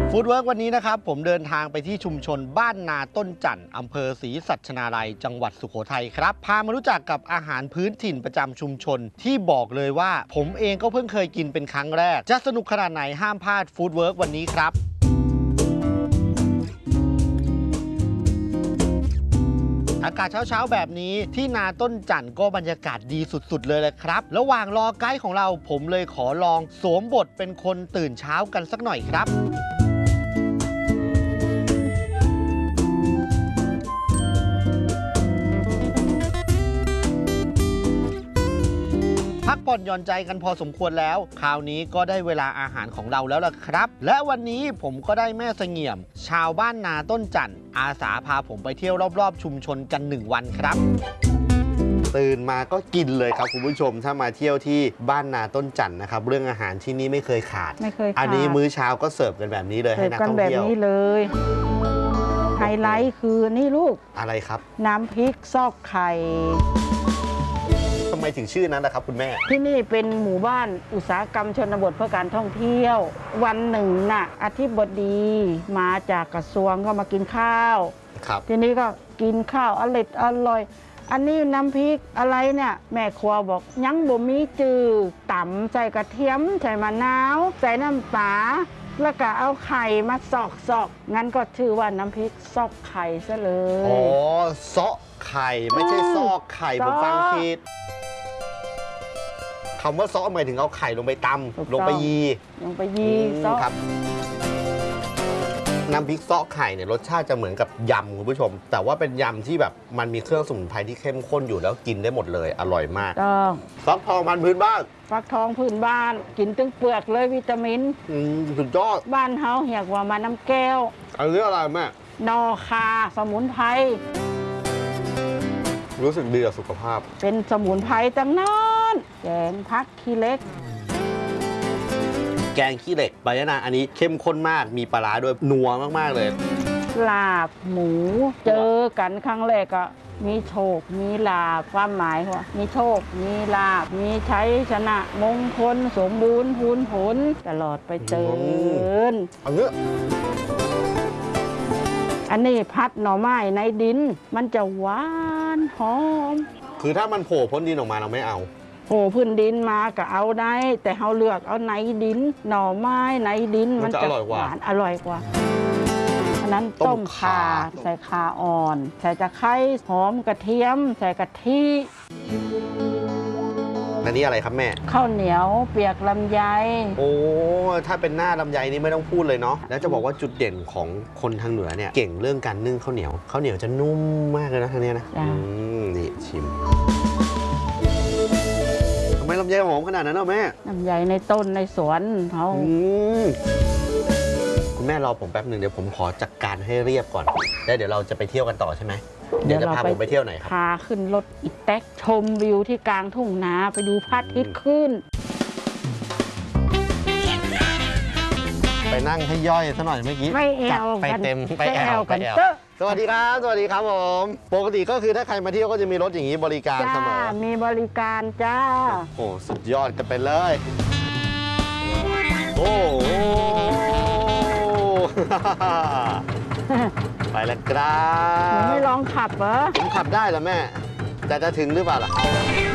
ฟู้ดเวิร์กวันนี้นะครับผมเดินทางไปที่ชุมชนบ้านนาต้นจันทร์อำเภอศรีสัชนาลัยจังหวัดสุโขทัยครับพามารู้จักกับอาหารพื้นถิ่นประจำชุมชนที่บอกเลยว่าผมเองก็เพิ่งเคยกินเป็นครั้งแรกจะสนุกขนาดไหนห้ามพลาดฟู้ดเวิร์กวันนี้ครับอากาศเช้าๆแบบนี้ที่นาต้นจันทร์ก็บรรยากาศดีสุดๆเลยแหละครับระหว่างรอไกด์ของเราผมเลยขอลองสวมบทเป็นคนตื่นเช้ากันสักหน่อยครับพักผ่อนหย่อนใจกันพอสมควรแล้วคราวนี้ก็ได้เวลาอาหารของเราแล้วล่ะครับและวันนี้ผมก็ได้แม่เสงี่ยมชาวบ้านนาต้นจันทร์อาสาพาผมไปเที่ยวรอบๆชุมชนกัน1 วันครับตื่นมาก็กินเลยครับคุณผู้ชมถ้ามาเที่ยวที่บ้านนาต้นจันทร์นะครับเรื่องอาหารที่นี่ไม่เคยขาดอันนี้มื้อเช้าก็เสิร์ฟกันแบบนี้เลยให้นักท่องเที่ยวแบบนี้เลยไฮไลท์คือนี่ลูกอะไรครับน้ำพริกซอกไข่ทำไมถึงชื่อนั้นนะครับคุณแม่ที่นี่เป็นหมู่บ้านอุตสาหกรรมชนบทเพื่อการท่องเที่ยววันหนึ่งน่ะอธิบดีมาจากกระทรวงก็มากินข้าวครับทีนี้ก็กินข้าวอร่อยอันนี้น้ำพริกอะไรเนี่ยแม่ครัวบอกยังบ่มีจืดต่ำใส่กระเทียมใส่มะนาวใส่น้ำปลาแล้วก็เอาไข่มาซอกงั้นก็ชื่อว่าน้ำพริกซอกไข่ซะเลยอ๋อซอกไข่ไม่ใช่ซอกไข่ผมฟังผิดคำว่าซอหมายถึงเอาไข่ลงไปตำลงไปยีซอครับน้ำพริกซอไข่เนี่ยรสชาติจะเหมือนกับยำคุณผู้ชมแต่ว่าเป็นยำที่แบบมันมีเครื่องสมุนไพรที่เข้มข้นอยู่แล้วกินได้หมดเลยอร่อยมากฟักทองพันธุ์พื้นบ้านฟักทองพื้นบ้านกินตึงเปลือกเลยวิตามินสุดยอดบ้านเฮาเรียกว่ามาน้ำแก้วอันนี้อะไรแม่นอคาสมุนไพรรู้สึกดีต่อสุขภาพเป็นสมุนไพรตั้งนั้นแกงผักขี้เหล็กแกงขี้เหล็กใบยะนางอันนี้เข้มข้นมากมีปลาร้าด้วยนัวมากๆเลยลาบหมูเจอกันครั้งแรกก็มีโชคมีลาบความหมายว่ามีโชคมีลาบมีชัยชนะมงคลสมบูรณ์พูนผลตลอดไปเจิญอันนี้พัดหน่อไม้ในดินมันจะหวานหอมคือถ้ามันโผล่พ้นดินออกมาเราไม่เอาโผล่พื้นดินมาก็เอาได้แต่เราเลือกเอาในดินหน่อไม้ในดินมันจะหวานอร่อยกว่าอันนั้นต้มข่าใส่ข่าอ่อนใส่ตะไคร้หอมกระเทียมใส่กะทิอันนี้อะไรครับแม่ข้าวเหนียวเปียกลำไยโอ้ถ้าเป็นหน้าลำไยนี่ไม่ต้องพูดเลยเนาะแล้วจะบอกว่าจุดเด่นของคนทางเหนือเนี่ยเก่งเรื่องการนึ่งข้าวเหนียวจะนุ่มมากเลยนะทางนี้นะนี่ชิมทำไมลำไยหอมขนาดนั้นเนาะแม่ลำไยในต้นในสวนเขาคุณแม่รอผมแป๊บหนึ่งเดี๋ยวผมขอจัดการให้เรียบก่อนแล้วเดี๋ยวเราจะไปเที่ยวกันต่อใช่ไหมเดี๋ยวจะพาผมไปเที่ยวไหนครับพาขึ้นรถอีแต๊กชมวิวที่กลางทุ่งนาไปดูพระอาทิตย์ขึ้นไปนั่งให้ย่อยซะหน่อยเมื่อกี้ไม่แอวไปเต็มไปแอวสวัสดีครับผมปกติก็คือถ้าใครมาเที่ยวก็จะมีรถอย่างนี้บริการเสมอมีบริการจ้าโอ้สุดยอดกันไปเลยโอ้ไปแล้วครับไม่ลองขับเหรอผมขับได้เหรอแม่แต่จะถึงหรือเปล่าล่ะ